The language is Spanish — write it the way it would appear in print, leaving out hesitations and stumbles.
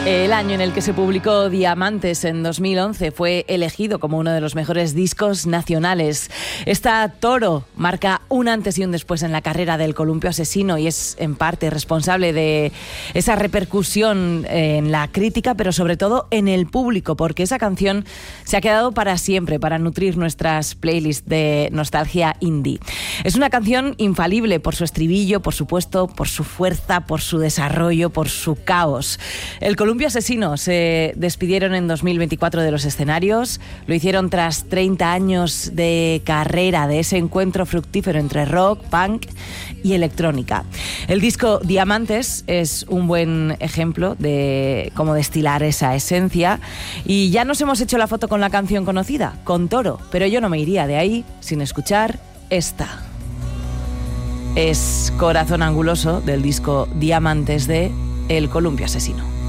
El año en el que se publicó Diamantes, en 2011, fue elegido como uno de los mejores discos nacionales. Esta Toro marca un antes y un después en la carrera del Columpio Asesino y es en parte responsable de esa repercusión en la crítica, pero sobre todo en el público, porque esa canción se ha quedado para siempre, para nutrir nuestras playlists de nostalgia indie. Es una canción infalible por su estribillo, por supuesto, por su fuerza, por su desarrollo, por su caos. El Columpio Asesino se despidieron en 2024 de los escenarios. Lo hicieron tras 30 años de carrera, de ese encuentro fructífero entre rock, punk y electrónica. El disco Diamantes es un buen ejemplo de cómo destilar esa esencia. Y ya nos hemos hecho la foto con la canción conocida, con Toro, pero yo no me iría de ahí sin escuchar esta. Es Corazón Anguloso, del disco Diamantes de El Columpio Asesino.